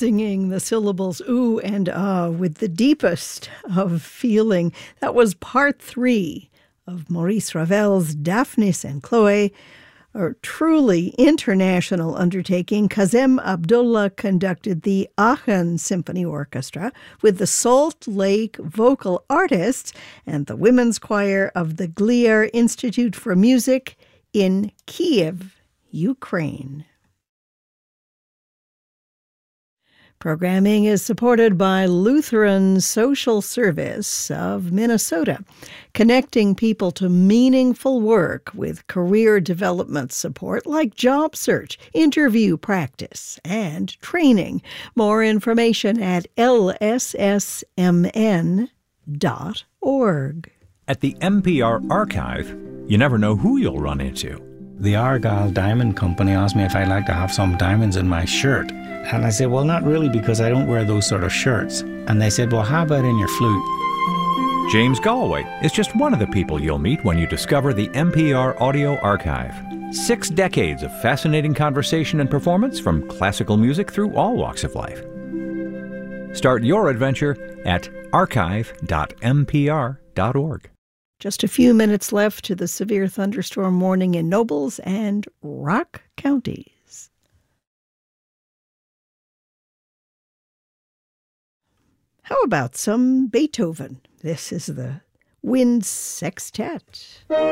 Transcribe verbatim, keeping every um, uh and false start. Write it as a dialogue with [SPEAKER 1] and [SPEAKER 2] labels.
[SPEAKER 1] singing the syllables ooh and ah with the deepest of feeling. That was part three of Maurice Ravel's Daphnis and Chloe, a truly international undertaking. Kazem Abdullah conducted the Aachen Symphony Orchestra with the Salt Lake Vocal Artists and the Women's Choir of the Gliar Institute for Music in Kiev, Ukraine. Programming is supported by Lutheran Social Service of Minnesota, connecting people to meaningful work with career development support like job search, interview practice, and training. More information at L S S M N dot org.
[SPEAKER 2] At the N P R Archive, you never know who you'll run into.
[SPEAKER 3] The Argyle Diamond Company asked me if I'd like to have some diamonds in my shirt. And I said, well, not really, because I don't wear those sort of shirts. And they said, well, how about in your flute?
[SPEAKER 2] James Galway is just one of the people you'll meet when you discover the N P R Audio Archive. Six decades of fascinating conversation and performance from classical music through all walks of life. Start your adventure at archive dot N P R dot org.
[SPEAKER 1] Just a few minutes left to the severe thunderstorm warning in Nobles and Rock counties. How about some Beethoven? This is the Wind Sextet.